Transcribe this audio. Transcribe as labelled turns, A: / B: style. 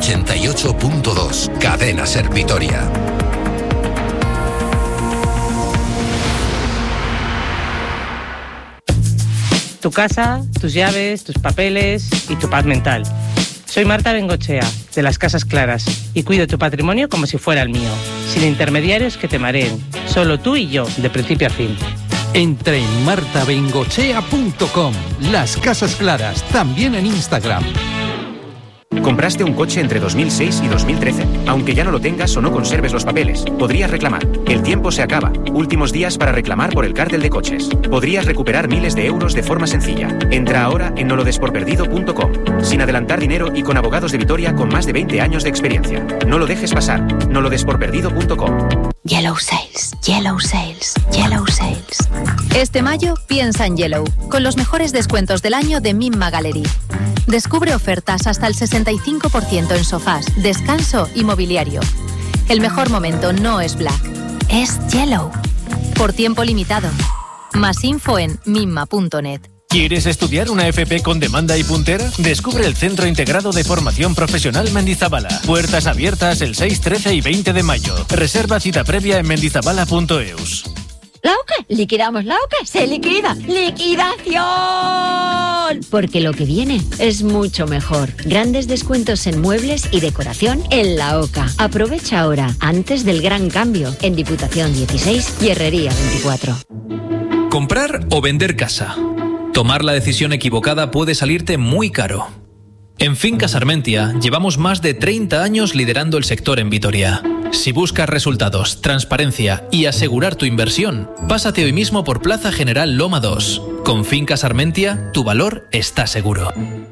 A: 88.2. Cadena Ser Vitoria.
B: Tu casa, tus llaves, tus papeles y tu paz mental. Soy Marta Bengochea, de Las Casas Claras, y cuido tu patrimonio como si fuera el mío, sin intermediarios que te mareen. Solo tú y yo, de principio a fin.
C: Entra en martabengochea.com. Las Casas Claras, también en Instagram.
D: ¿Compraste un coche entre 2006 y 2013? Aunque ya no lo tengas o no conserves los papeles, podrías reclamar. El tiempo se acaba. Últimos días para reclamar por el cártel de coches. Podrías recuperar miles de euros de forma sencilla. Entra ahora en nolodesporperdido.com. Sin adelantar dinero y con abogados de Vitoria con más de 20 años de experiencia. No lo dejes pasar. nolodesporperdido.com.
E: Yellow Sales, Yellow Sales, Yellow Sales. Este mayo piensa en Yellow, con los mejores descuentos del año de Mimma Gallery. Descubre ofertas hasta el 65% en sofás, descanso y mobiliario. El mejor momento no es Black, es Yellow. Por tiempo limitado. Más info en mimma.net.
F: ¿Quieres estudiar una FP con demanda y puntera? Descubre el Centro Integrado de Formación Profesional Mendizabala. Puertas abiertas el 6, 13 y 20 de mayo. Reserva cita previa en mendizabala.eus.
G: ¿La OCA? ¿Liquidamos la OCA? ¡Se liquida! ¡Liquidación! Porque lo que viene es mucho mejor. Grandes descuentos en muebles y decoración en la OCA. Aprovecha ahora, antes del gran cambio, en Diputación 16 y Herrería 24.
H: ¿Comprar o vender casa? Tomar la decisión equivocada puede salirte muy caro. En Fincas Armentia llevamos más de 30 años liderando el sector en Vitoria. Si buscas resultados, transparencia y asegurar tu inversión, pásate hoy mismo por Plaza General Loma 2. Con Fincas Armentia, tu valor está seguro.